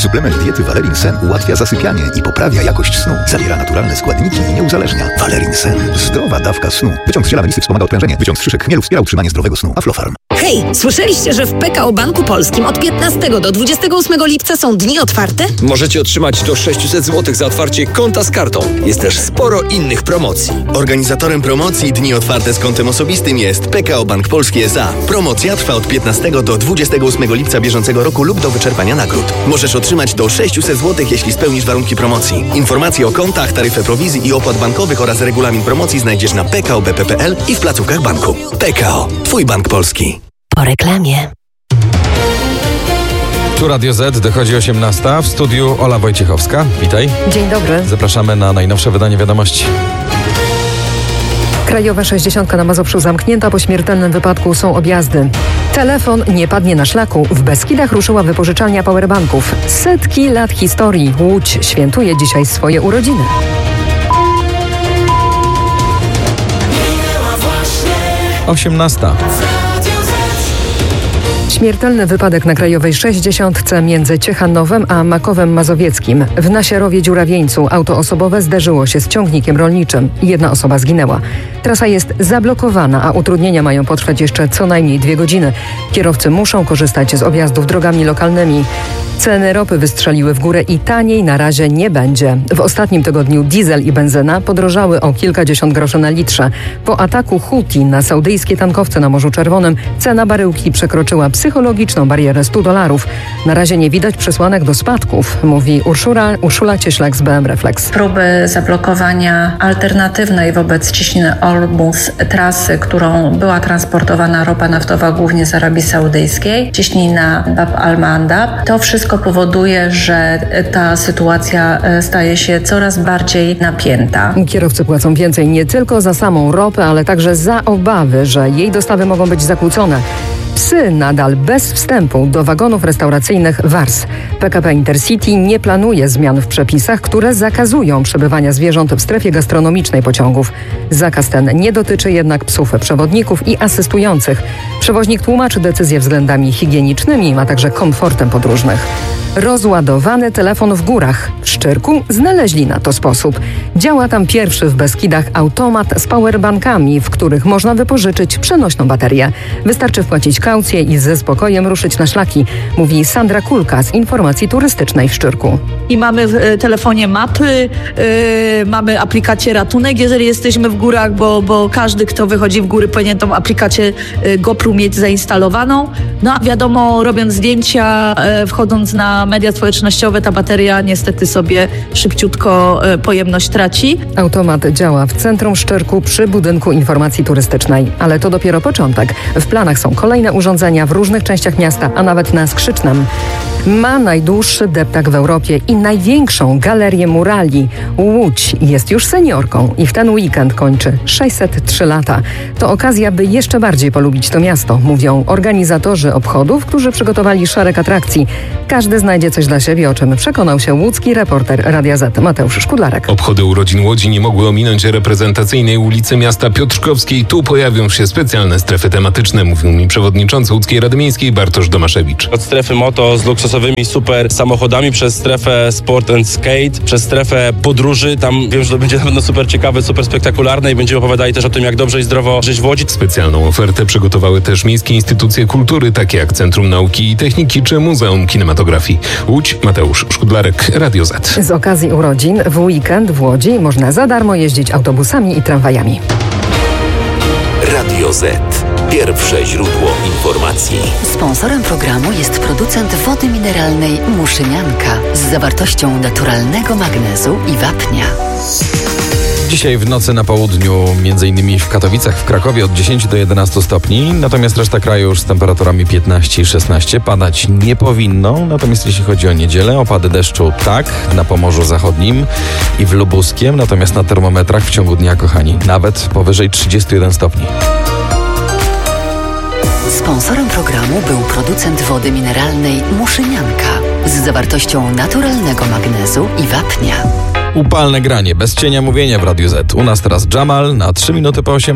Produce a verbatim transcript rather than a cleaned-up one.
Suplement diety Valerin Sen ułatwia zasypianie i poprawia jakość snu. Zawiera naturalne składniki i nie uzależnia. Valerin Sen. Zdrowa dawka snu. Wyciąg z ziela melisy wspomaga odprężenie. Wyciąg z szyszek chmielu wspiera utrzymanie zdrowego snu. Aflofarm. Hej, słyszeliście, że w P K O Banku Polskim od piętnastego do dwudziestego ósmego lipca są dni otwarte? Możecie otrzymać do sześćset złotych za otwarcie konta z kartą. Jest też sporo innych promocji. Organizatorem promocji Dni Otwarte z kontem osobistym jest P K O Bank Polski S A. Promocja trwa od piętnastego do dwudziestego ósmego lipca bieżącego roku lub do wyczerpania nagród. Możesz otrzymać do sześćset złotych, jeśli spełnisz warunki promocji. Informacje o kontach, taryfę prowizji i opłat bankowych oraz regulamin promocji znajdziesz na p k o b p kropka p l i w placówkach banku. P K O. Twój bank polski. Po reklamie. Tu Radio Z, dochodzi osiemnasta, w studiu Ola Wojciechowska. Witaj. Dzień dobry. Zapraszamy na najnowsze wydanie wiadomości. Krajowa sześćdziesiątka na Mazowszu zamknięta, po śmiertelnym wypadku są objazdy. Telefon nie padnie na szlaku. W Beskidach ruszyła wypożyczalnia powerbanków. Setki lat historii. Łódź świętuje dzisiaj swoje urodziny. osiemnasta. Śmiertelny wypadek na Krajowej sześćdziesiątce między Ciechanowem a Makowem Mazowieckim. W Nasiarowie Dziurawieńcu auto osobowe zderzyło się z ciągnikiem rolniczym. Jedna osoba zginęła. Trasa jest zablokowana, a utrudnienia mają potrwać jeszcze co najmniej dwie godziny. Kierowcy muszą korzystać z objazdów drogami lokalnymi. Ceny ropy wystrzeliły w górę i taniej na razie nie będzie. W ostatnim tygodniu diesel i benzyna podrożały o kilkadziesiąt groszy na litrze. Po ataku Huti na saudyjskie tankowce na Morzu Czerwonym cena baryłki przekroczyła psychologiczną barierę stu dolarów. Na razie nie widać przesłanek do spadków, mówi Urszula, Urszula Cieślak z B M Reflex. Próby zablokowania alternatywnej wobec Cieśniny Olmus trasy, którą była transportowana ropa naftowa głównie z Arabii Saudyjskiej, Cieśnina Bab al-Mandab, to wszystko powoduje, że ta sytuacja staje się coraz bardziej napięta. Kierowcy płacą więcej nie tylko za samą ropę, ale także za obawy, że jej dostawy mogą być zakłócone. Psy nadal bez wstępu do wagonów restauracyjnych Wars. P K P Intercity nie planuje zmian w przepisach, które zakazują przebywania zwierząt w strefie gastronomicznej pociągów. Zakaz ten nie dotyczy jednak psów przewodników i asystujących. Przewoźnik tłumaczy decyzję względami higienicznymi, a także komfortem podróżnych. Rozładowany telefon w górach. W Szczyrku znaleźli na to sposób. Działa tam pierwszy w Beskidach automat z powerbankami, w których można wypożyczyć przenośną baterię. Wystarczy wpłacić kaucję i ze spokojem ruszyć na szlaki, mówi Sandra Kulka z Informacji Turystycznej w Szczyrku. I mamy w telefonie mapy, yy, mamy aplikację Ratunek, jeżeli jesteśmy w górach, bo, bo każdy, kto wychodzi w góry, powinien tą aplikację yy, GoPro mieć zainstalowaną. No a wiadomo, robiąc zdjęcia, yy, wchodząc na media społecznościowe, ta bateria niestety sobie szybciutko yy, pojemność traci. Automat działa w centrum Szczyrku przy budynku Informacji Turystycznej, ale to dopiero początek. W planach są kolejne urządzenia w różnych częściach miasta, a nawet na Skrzycznem. Ma najdłuższy deptak w Europie i największą galerię murali. Łódź jest już seniorką i w ten weekend kończy sześćset trzy lata. To okazja, by jeszcze bardziej polubić to miasto, mówią organizatorzy obchodów, którzy przygotowali szereg atrakcji. Każdy znajdzie coś dla siebie, o czym przekonał się łódzki reporter Radia Z Mateusz Szkudlarek. Obchody urodzin Łodzi nie mogły ominąć reprezentacyjnej ulicy miasta Piotrkowskiej. Tu pojawią się specjalne strefy tematyczne, mówił mi przewodniczący Łódzkiej Rady Miejskiej Bartosz Domaszewicz. Od strefy moto z luksusowymi super samochodami, przez strefę sport and skate, przez strefę podróży. Tam wiem, że to będzie na pewno super ciekawe, super spektakularne i będziemy opowiadali też o tym, jak dobrze i zdrowo żyć w Łodzi. Specjalną ofertę przygotowały też miejskie instytucje kultury, takie jak Centrum Nauki i Techniki czy Muzeum Kinematografii. Łódź, Mateusz Szkudlarek, Radio Z. Z okazji urodzin w weekend w Łodzi można za darmo jeździć autobusami i tramwajami. Radio Z. Pierwsze źródło informacji. Sponsorem programu jest producent wody mineralnej Muszynianka z zawartością naturalnego magnezu i wapnia. Dzisiaj w nocy na południu, między innymi w Katowicach, w Krakowie od dziesięciu do jedenastu stopni, natomiast reszta kraju już z temperaturami piętnaście i szesnaście. Padać nie powinno, natomiast jeśli chodzi o niedzielę, opady deszczu tak, na Pomorzu Zachodnim i w Lubuskiem, natomiast na termometrach w ciągu dnia, kochani, nawet powyżej trzydziestu jeden stopni. Sponsorem programu był producent wody mineralnej Muszynianka z zawartością naturalnego magnezu i wapnia. Upalne granie, bez cienia mówienia w Radiu Z. U nas teraz Jamal na trzy minuty po osiem.